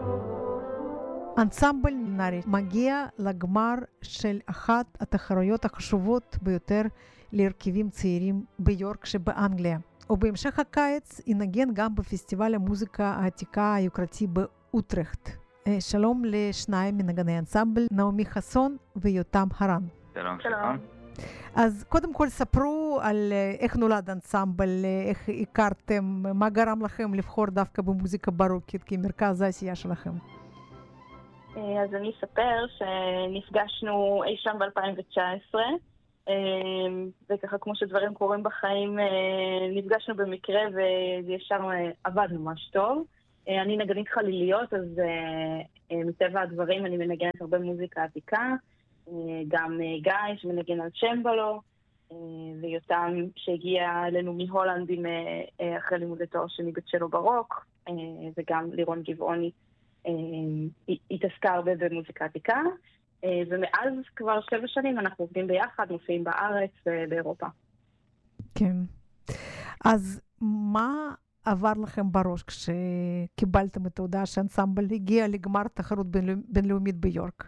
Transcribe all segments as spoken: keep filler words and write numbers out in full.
אנסמבל נארי מגיע לגמר של אחת התחרויות החשובות ביותר להרכבים צעירים ביורק שבאנגליה. ובהמשך הקיץ ינגן גם בפסטיבל המוזיקה העתיקה היוקרתי באוטרחט. שלום לשניים מנגני אנסמבל, נעמי חסון ויותם הרן. שלום, שלום. אז קודם כל ספרו על איך נולד אנסמבל, איך הכרתם, מה גרם לכם לבחור דווקא במוזיקה ברוקית כמרכז העשייה שלכם. אז אני אספר שנפגשנו אי שם ב-אלפיים תשע עשרה, וככה כמו שדברים קורים בחיים, נפגשנו במקרה וישר עבד ממש טוב. אני נגנית חליליות, אז מטבע הדברים אני מנגנת הרבה מוזיקה עתיקה, גם גיא שמנגן על צ'מבלו, ויותם שהגיע אלינו מהולנד עם אחרי לימודי תואר שני בצ'לו ברוק, וגם לירון גבעוני התעסקה הרבה במוזיקה עתיקה, ומאז כבר שבע שנים אנחנו עובדים ביחד, מופיעים בארץ ובאירופה. כן. אז מה עבר לכם בראש כשקיבלתם את ההודעה שאנסמבל הגיע לגמר תחרות בינלאומית ביורק?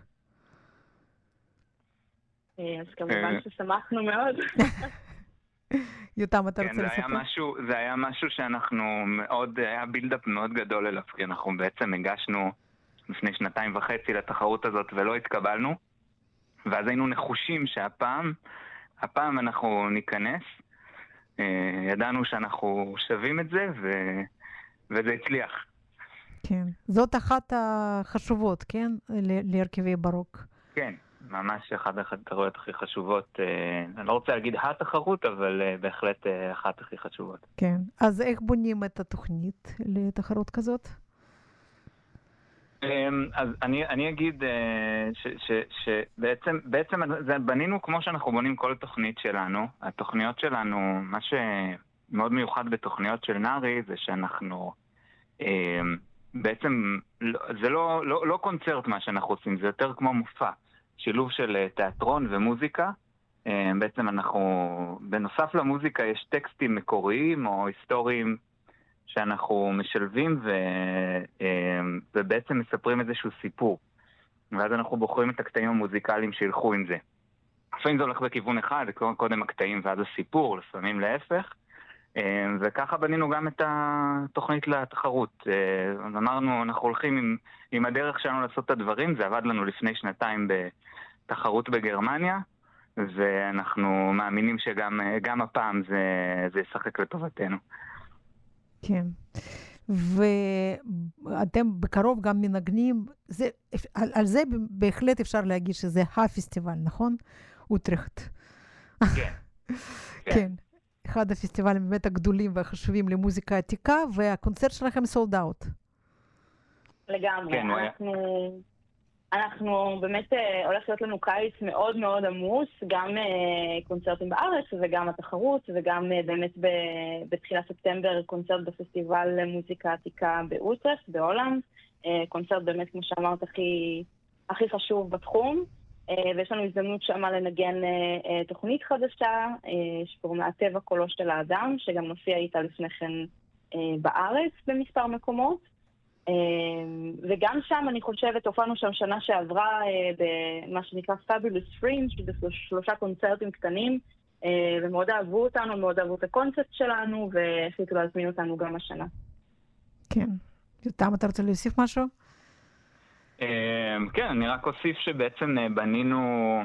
אז כמובן ששמחנו מאוד. יותם, אתה רוצה כן, לספר? משהו, זה היה משהו שאנחנו מאוד, היה בילדאפ מאוד גדול אליו, כי אנחנו בעצם הגשנו לפני שנתיים וחצי לתחרות הזאת ולא התקבלנו, ואז היינו נחושים שהפעם, הפעם אנחנו ניכנס, ידענו שאנחנו שווים את זה, ו... וזה הצליח. כן, זאת אחת החשובות, כן? להרכבי ברוק. כן. ממש אחת התחרויות הכי חשובות, אני לא רוצה להגיד התחרות, אבל בהחלט אחת הכי חשובות. כן, אז איך בונים את התוכנית לתחרות כזאת? אז אני, אני אגיד שבעצם, בעצם בנינו כמו שאנחנו בונים כל תוכנית שלנו. התוכניות שלנו, מה שמאוד מיוחד בתוכניות של נארי, זה שאנחנו, בעצם, זה לא, לא, לא קונצרט מה שאנחנו עושים, זה יותר כמו מופע. שילוב של תיאטרון ומוזיקה. בעצם אנחנו, בנוסף למוזיקה יש טקסטים מקוריים או היסטוריים שאנחנו משלבים ו, ובעצם מספרים איזשהו סיפור. ואז אנחנו בוחרים את הקטעים המוזיקליים שילכו עם זה. לפעמים זה הולך בכיוון אחד, קודם הקטעים ואז הסיפור, לפעמים להפך. וככה בנינו גם את התוכנית לתחרות. אמרנו, אנחנו הולכים עם, עם הדרך שלנו לעשות את הדברים, זה עבד לנו לפני שנתיים בתחרות בגרמניה, ואנחנו מאמינים שגם גם הפעם זה, זה ישחק לטובתנו. כן. ואתם בקרוב גם מנגנים, זה, על, על זה בהחלט אפשר להגיד שזה הפסטיבל, נכון? אוטרחט. כן. כן. אחד הפסטיבלים באמת הגדולים והחשובים למוזיקה עתיקה, והקונצרט שלכם סולד אאוט. לגמרי. כן, אנחנו, אנחנו באמת הולך להיות לנו קיץ מאוד מאוד עמוס, גם קונצרטים בארץ וגם התחרות, וגם באמת בתחילת ספטמבר קונצרט בפסטיבל למוזיקה עתיקה באוטרחט, בהולנד. קונצרט באמת, כמו שאמרת, הכי, הכי חשוב בתחום. ויש לנו הזדמנות שמה לנגן תוכנית חדשה שקוראים לה הטבע קולו של האדם, שגם נופיע איתה לפני כן בארץ במספר מקומות. וגם שם אני חושבת, הופענו שם שנה שעברה במה שנקרא Fabulous Fringe, שזה שלושה קונצרטים קטנים, ומאוד אהבו אותנו, מאוד אהבו את הקונספט שלנו, והחליטו להזמין אותנו גם השנה. כן. יותם, אתה רוצה להוסיף משהו? כן, אני רק אוסיף שבעצם בנינו,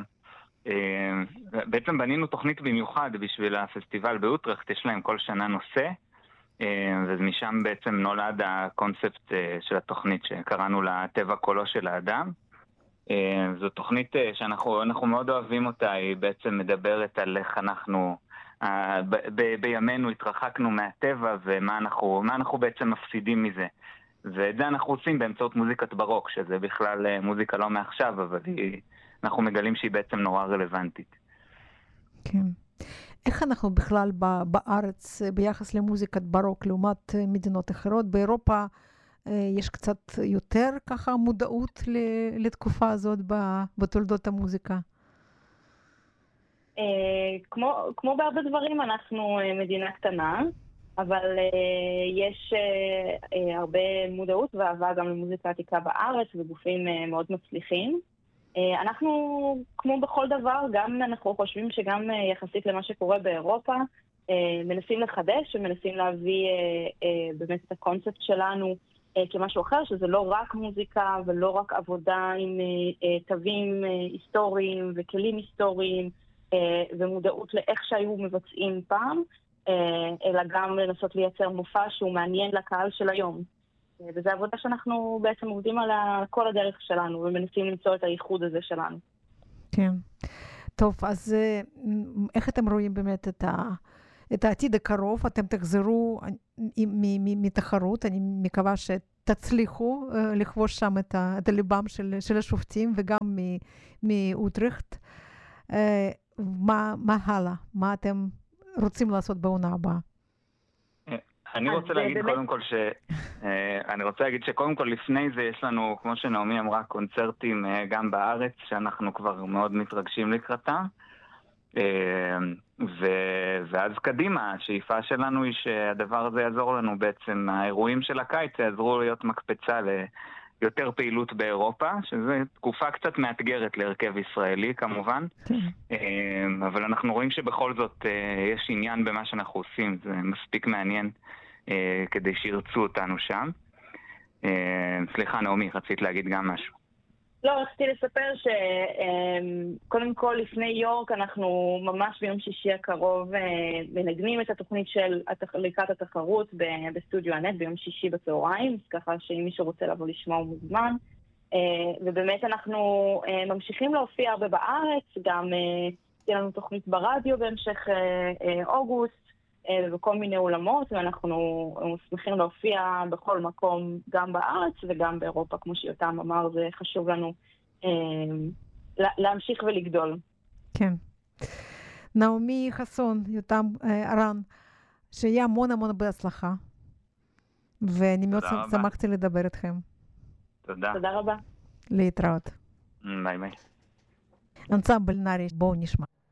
בעצם בנינו תוכנית במיוחד בשביל הפסטיבל באוטרחט, יש להם כל שנה נושא, ומשם בעצם נולד הקונספט של התוכנית שקראנו לה טבע קולו של האדם. זו תוכנית שאנחנו אנחנו מאוד אוהבים אותה, היא בעצם מדברת על איך אנחנו ב- בימינו התרחקנו מהטבע ומה אנחנו, מה אנחנו בעצם מפסידים מזה. ואת זה אנחנו עושים באמצעות מוזיקת ברוק, שזה בכלל מוזיקה לא מעכשיו, אבל היא, אנחנו מגלים שהיא בעצם נורא רלוונטית. כן. איך אנחנו בכלל בארץ ביחס למוזיקת ברוק לעומת מדינות אחרות? באירופה יש קצת יותר ככה מודעות לתקופה הזאת בתולדות המוזיקה? כמו, כמו בהרבה דברים, אנחנו מדינה קטנה, אבל uh, יש uh, uh, הרבה מודעות ואהבה גם למוזיקה עתיקה בארץ וגופים uh, מאוד מצליחים. Uh, אנחנו, כמו בכל דבר, גם אנחנו חושבים שגם uh, יחסית למה שקורה באירופה, uh, מנסים לחדש ומנסים להביא uh, uh, באמת את הקונספט שלנו uh, כמשהו אחר, שזה לא רק מוזיקה ולא רק עבודה עם uh, uh, תווים uh, היסטוריים וכלים היסטוריים uh, ומודעות לאיך שהיו מבצעים פעם, אלא גם לנסות לייצר מופע שהוא מעניין לקהל של היום. וזו עבודה שאנחנו בעצם עובדים על כל הדרך שלנו, ומנסים למצוא את הייחוד הזה שלנו. כן. טוב, אז איך אתם רואים באמת את, ה, את העתיד הקרוב? אתם תחזרו מתחרות, אני מקווה שתצליחו לכבוש שם את, ה, את הליבם של, של השופטים, וגם מאוטרחט. מה, מה הלאה? מה אתם רוצים לעשות בעונה הבאה? אני רוצה להגיד קודם כל ש... אני רוצה להגיד שקודם כל לפני זה יש לנו, כמו שנעמי אמרה, קונצרטים גם בארץ, שאנחנו כבר מאוד מתרגשים לקראתם. ואז קדימה, השאיפה שלנו היא שהדבר הזה יעזור לנו בעצם, האירועים של הקיץ יעזרו להיות מקפצה ליותר פעילות באירופה, שזו תקופה קצת מאתגרת להרכב ישראלי כמובן, אבל אנחנו רואים שבכל זאת יש עניין במה שאנחנו עושים, זה מספיק מעניין כדי שירצו אותנו שם. סליחה נעמי, רצית להגיד גם משהו. לא, רציתי לספר שקודם כל לפני יורק אנחנו ממש ביום שישי הקרוב מנגנים את התוכנית של לקראת התחרות בסטודיו הנט ביום שישי בצהריים, ככה שאם מישהו רוצה לבוא לשמוע הוא מוזמן. ובאמת אנחנו ממשיכים להופיע הרבה בארץ, גם תהיה לנו תוכנית ברדיו בהמשך אוגוסט, וכל מיני עולמות, ואנחנו שמחים להופיע בכל מקום, גם בארץ וגם באירופה, כמו שיותם אמר, זה חשוב לנו אה, להמשיך ולגדול. כן. נעמי חסון, יותם ארן, שיהיה המון המון בהצלחה, ואני מאוד שמחתי לדבר איתכם. תודה. תודה רבה. להתראות. ביי ביי. אנסמבל נארי, בואו נשמע.